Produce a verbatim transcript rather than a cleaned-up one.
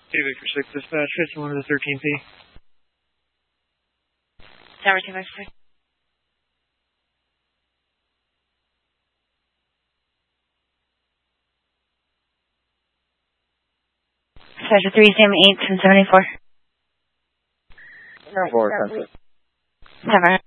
Two Victor six dispatch, fifty-one to the thirteen P. Tower two Victor six. Dispatch three Sam eight seven seventy four. Tower four, Central. Tower.